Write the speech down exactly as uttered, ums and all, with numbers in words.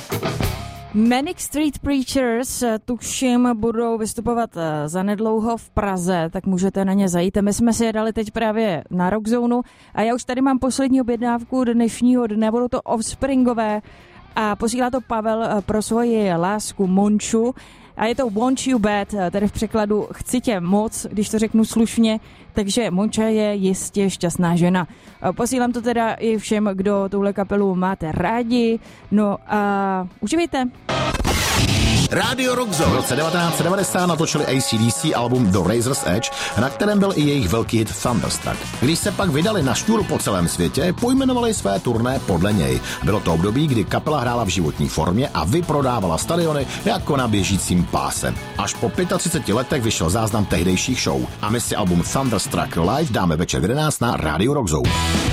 Manic Street Preachers, tuším, budou vystupovat zanedlouho v Praze, tak můžete na ně zajít. My jsme si je dali teď právě na Rockzone a já už tady mám poslední objednávku dnešního dne, budou to Offspringové a posílá to Pavel pro svoji lásku Monču. A je to Want You Bad, tedy v překladu chci tě moc, když to řeknu slušně, takže Monča je jistě šťastná žena. Posílám to teda i všem, kdo tuhle kapelu máte rádi, no a uživejte. Rádio Rockzone. V roce devatenáct set devadesát natočili A C D C album The Razor's Edge, na kterém byl i jejich velký hit Thunderstruck. Když se pak vydali na šťůru po celém světě, pojmenovali své turné podle něj. Bylo to období, kdy kapela hrála v životní formě a vyprodávala stadiony jako na běžícím páse. Až po třiceti pěti letech vyšel záznam tehdejších show a my si album Thunderstruck live dáme večer v jedenáct na Rádiu Rockzone.